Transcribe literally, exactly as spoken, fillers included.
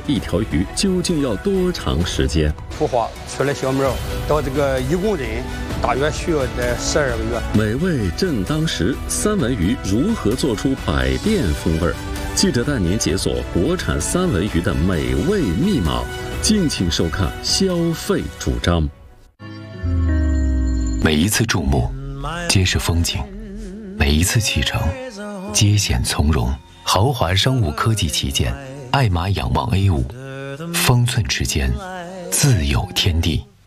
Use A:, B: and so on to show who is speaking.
A: 一条鱼究竟要多长时间？
B: 孵化出来小苗到这个一公斤，大约需要在十二个月。
A: 美味正当时，三文鱼如何做出百变风味？记者带您解锁国产三文鱼的美味密码，敬请收看《消费主张》。
C: 每一次注目，皆是风景；每一次启程，皆显从容。豪华商务科技旗舰爱玛仰望 A 五，方寸之间，自有天地。